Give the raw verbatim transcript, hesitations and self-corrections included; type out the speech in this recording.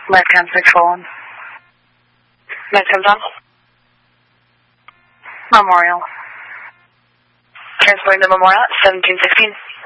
Left hand six four one. Next comes on. Memorial. Transporting the Memorial at seventeen sixteen.